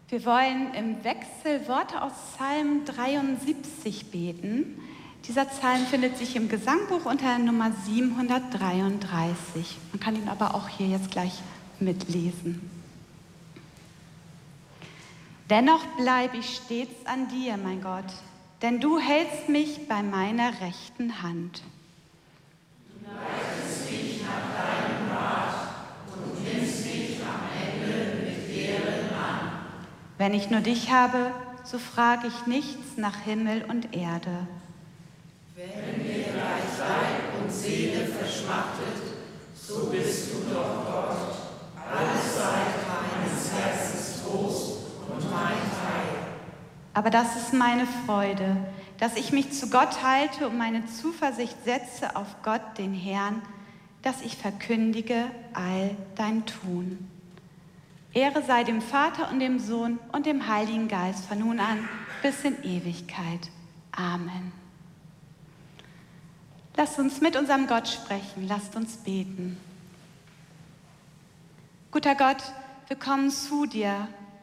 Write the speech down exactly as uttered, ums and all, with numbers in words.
Wir wollen im Wechsel Worte aus Psalm dreiundsiebzig beten. Dieser Psalm findet sich im Gesangbuch unter Nummer siebenhundertdreiunddreißig. Man kann ihn aber auch hier jetzt gleich mitlesen. Dennoch bleibe ich stets an dir, mein Gott, denn du hältst mich bei meiner rechten Hand. Du leitest mich nach deinem Rat und nimmst mich am Ende mit Ehren an. Wenn ich nur dich habe, so frage ich nichts nach Himmel und Erde. Wenn mir gleich Leib und Seele verschmachtet, so bist du doch Gott, allezeit meines Herzens Trost und mein Teil. Aber das ist meine Freude, dass ich mich zu Gott halte und meine Zuversicht setze auf Gott, den Herrn, dass ich verkündige all dein Tun. Ehre sei dem Vater und dem Sohn und dem Heiligen Geist von nun an bis in Ewigkeit. Amen. Lasst uns mit unserem Gott sprechen, lasst uns beten. Guter Gott, wir kommen zu dir